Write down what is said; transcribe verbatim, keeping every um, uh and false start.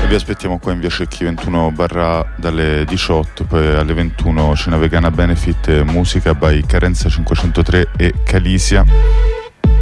vi aspettiamo qua in via Cecchi ventuno barra dalle diciotto, poi alle ventuno Cena Vegana Benefit, musica by Carenza cinquecentotre e Calisia.